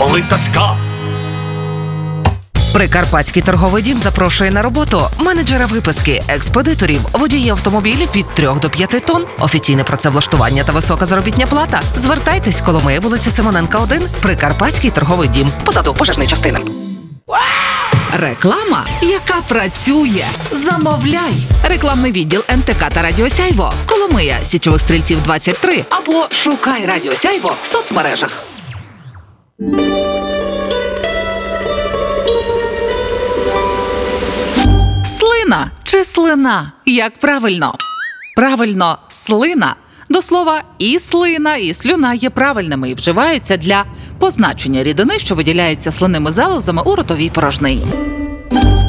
Литовська. Прикарпатський торговий дім запрошує на роботу менеджера виписки, експедиторів, водії автомобілів від 3 до 5 тонн, офіційне працевлаштування та висока заробітня плата. Звертайтесь, Коломия, вулиця Симоненка, 1, Прикарпатський торговий дім, позаду пожежної частини. Реклама, яка працює. Замовляй. Рекламний відділ НТК та Радіо Сяйво. Коломия, Січових Стрільців, 23. Або шукай Радіо Сяйво в соцмережах. Слина чи слина? Як правильно? Правильно, слина. До слова, і слина, і слюна є правильними і вживаються для позначення рідини, що виділяється слинними залозами у ротовій порожнині.